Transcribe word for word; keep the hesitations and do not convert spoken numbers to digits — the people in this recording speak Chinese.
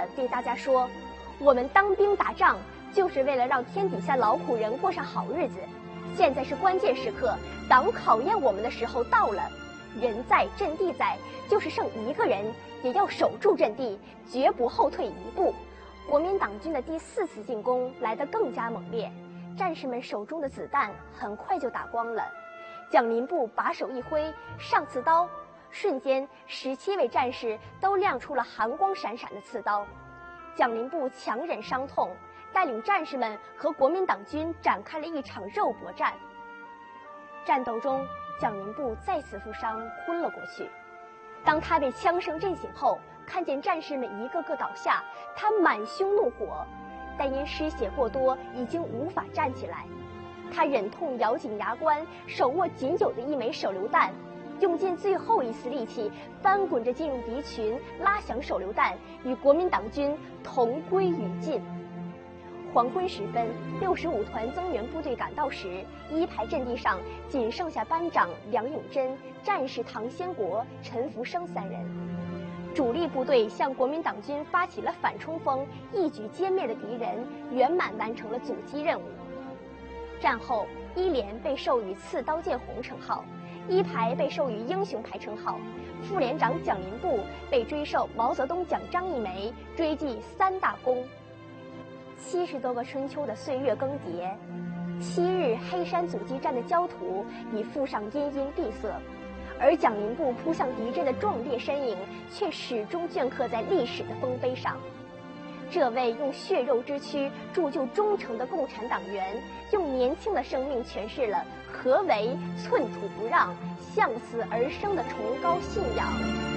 地对大家说，我们当兵打仗就是为了让天底下劳苦人过上好日子，现在是关键时刻，党考验我们的时候到了，人在阵地在，就是剩一个人也要守住阵地，绝不后退一步。国民党军的第四次进攻来得更加猛烈，战士们手中的子弹很快就打光了。蒋林部把手一挥，上刺刀，瞬间十七位战士都亮出了寒光闪闪的刺刀。蒋林部强忍伤痛，带领战士们和国民党军展开了一场肉搏战。战斗中，蒋林部再次负伤，昏了过去。当他被枪声震醒后，看见战士们一个个倒下，他满胸怒火，但因失血过多，已经无法站起来。他忍痛咬紧牙关，手握仅有的一枚手榴弹，用尽最后一丝力气，翻滚着进入敌群，拉响手榴弹，与国民党军同归于尽。黄昏时分，六十五团增援部队赶到时，一排阵地上仅剩下班长梁永贞、战士唐先国、陈福生三人。主力部队向国民党军发起了反冲锋，一举歼灭了敌人，圆满完成了阻击任务。战后，一连被授予刺刀剑红称号，一排被授予英雄牌称号，副连长蒋林部被追授毛泽东奖章一枚，追记三大功。七十多个春秋的岁月更迭，七日黑山阻击战的焦土已附上阴阴闭塞，而蒋林部扑向敌阵的壮烈身影却始终镌刻在历史的丰碑上。这位用血肉之躯铸就忠诚的共产党员，用年轻的生命诠释了何为寸土不让、向死而生的崇高信仰。